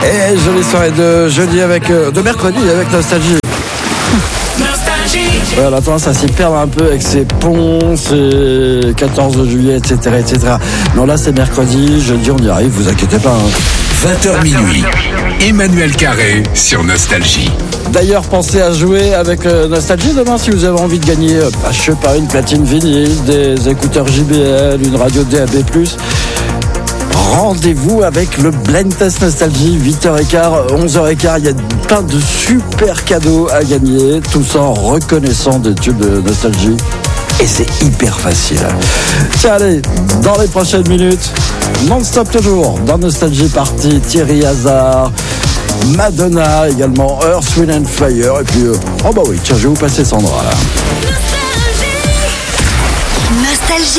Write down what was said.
Et jolie soirée de jeudi de mercredi avec Nostalgie. On a tendance à s'y perdre un peu avec ces ponts, ces 14 juillet, etc., etc. Non, là, c'est mercredi, jeudi, on y arrive, vous inquiétez pas. 20h minuit, Emmanuel Carré sur Nostalgie. D'ailleurs, pensez à jouer avec Nostalgie demain si vous avez envie de gagner, je sais pas, une platine vinyle, des écouteurs JBL, une radio DAB+. Rendez-vous avec le Blind Test Nostalgie, 8h15, 11h15, il y a plein de super cadeaux à gagner, tout ça en reconnaissant des tubes de Nostalgie. Et c'est hyper facile. Tiens, allez, dans les prochaines minutes, non-stop toujours, dans Nostalgie Party, Thierry Hazard, Madonna également, Earth, Wind and Fire, et puis, oh bah oui, tiens, je vais vous passer Sandra là. Nostalgie.